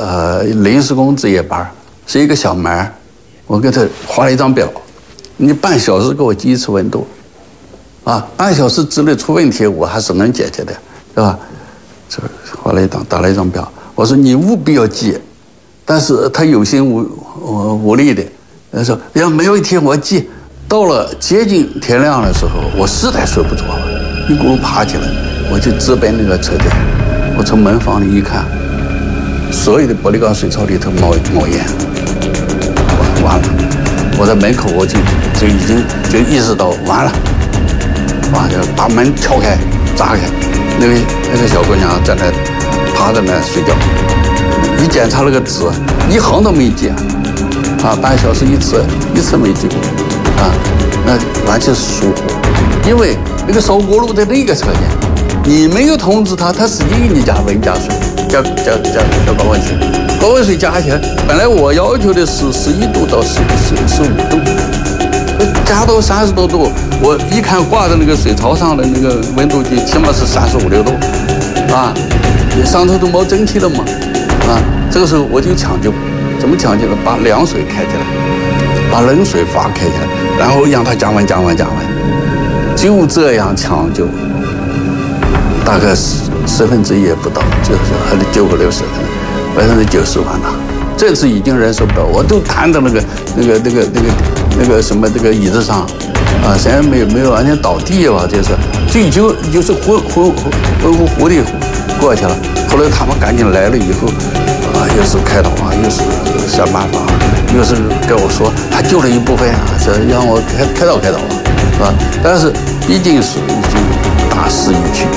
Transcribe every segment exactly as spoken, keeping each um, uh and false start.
呃临时工值夜班，是一个小门，我给他画了一张表，你半小时给我记一次温度，啊，半小时之内出问题我还是能解决的，是吧？这画了一张打了一张表，我说你务必要记，但是他有心无无无力的，他说要没有一天我记。到了接近天亮的时候，我实在睡不着了，一咕噜爬起来，我就直奔那个车间。我从门房里一看，所有的玻璃钢水槽里头冒冒烟，完了！我在门口我就就已经就意识到完了，完了把门撬开砸开，那个那个小姑娘在那趴在那睡觉，一检查那个纸，一行都没记啊，半小时一次，一次没记过。啊，那完全是疏忽，因为那个烧锅炉在那个车间，你没有通知他，他自己给你加温加水，加加加加高温水，高温水加起来，本来我要求的是十一度到十十十五度，加到三十多度，我一看挂在那个水槽上的那个温度计，起码是三十五六度，啊，上头都冒蒸汽了嘛，啊，这个时候我就抢救，怎么抢救呢？把凉水开起来。把冷水阀开起来，然后让它降温、降温、降温，就这样抢救，大概十十分之一也不到，就是还得救个六十人，百分之九十完了。这次已经忍受不了，我都瘫在那个、那个、那个、那个、那个什么这个椅子上，啊，虽然没有没有完全倒地吧，就是就已经就是昏昏昏乎乎的过去了。后来他们赶紧来了以后，啊，又是开导啊，又是想办法。又是跟我说他救了一部分啊，是让我开开导开导啊，是吧？但是毕竟是已经大势已去。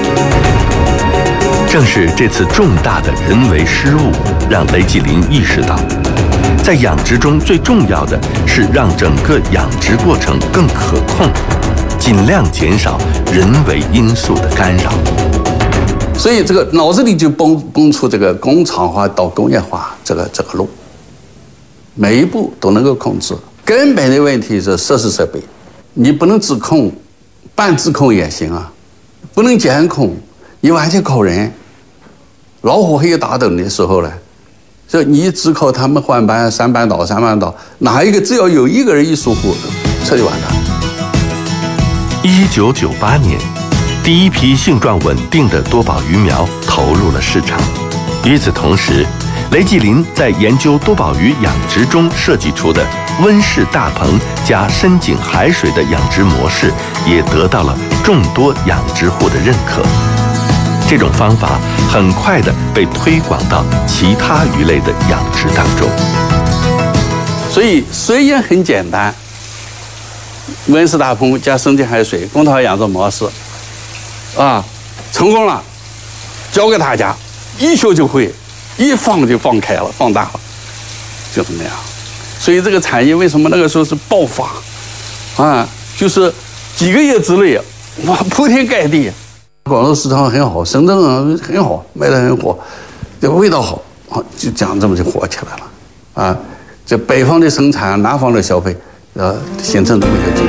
正是这次重大的人为失误，让雷继林意识到，在养殖中最重要的是让整个养殖过程更可控，尽量减少人为因素的干扰。 所以这个脑子里就蹦蹦出这个工厂化到工业化这个这个路。每一步都能够控制，根本的问题是设施设备，你不能自控，半自控也行啊，不能监控，你完全靠人。老虎黑打盹的时候呢，所以你只靠他们换班三班倒三班倒，哪一个只要有一个人一疏忽，彻底完蛋。 一九九八年，第一批性状稳定的多宝鱼苗投入了市场，与此同时。雷继林在研究多宝鱼养殖中设计出的温室大棚加深井海水的养殖模式，也得到了众多养殖户的认可。这种方法很快地被推广到其他鱼类的养殖当中。 所以虽然很简单，温室大棚加深井海水公套养殖模式，啊，成功了，教给大家，一学就会。一放就放开了，放大了，就这么样。所以这个产业为什么那个时候是爆发啊？就是几个月之内，哇，铺天盖地。广州市场很好，深圳很好，卖得很火，这味道好，就这样这么就火起来了啊！这北方的生产，南方的消费，呃，形成这么一个局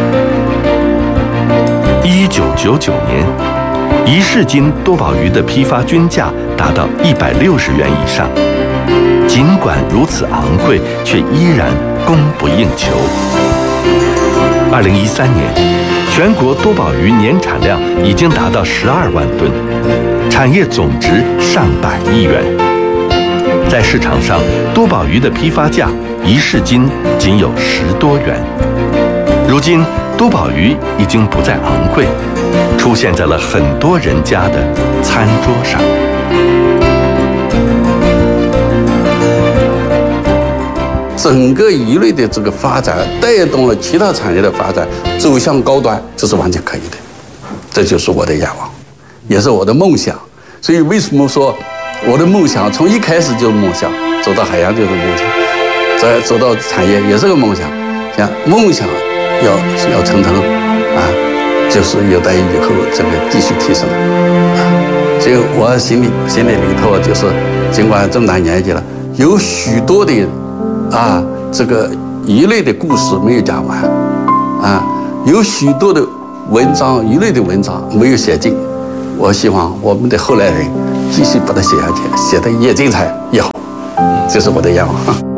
面。 一九九九年。一市斤多宝鱼的批发均价达到一百六十元以上，尽管如此昂贵，却依然供不应求。二零一三年，全国多宝鱼年产量已经达到十二万吨，产业总值上百亿元。在市场上，多宝鱼的批发价一市斤仅有十多元。如今，多宝鱼已经不再昂贵，出现在了很多人家的餐桌上。 整个鱼类的这个发展带动了其他产业的发展，走向高端，这是完全可以的。这就是我的愿望，也是我的梦想。所以为什么说我的梦想从一开始就是梦想，走到海洋就是梦想，再走到产业也是个梦想。像梦想要要成成啊，就是有待以后这个继续提升啊。所以我心里心里里头就是，尽管这么大年纪了，有许多的啊这个鱼类的故事没有讲完啊，有许多的文章鱼类的文章没有写尽。我希望我们的后来人继续把它写下去，写得越精彩越好。 这是我的愿望。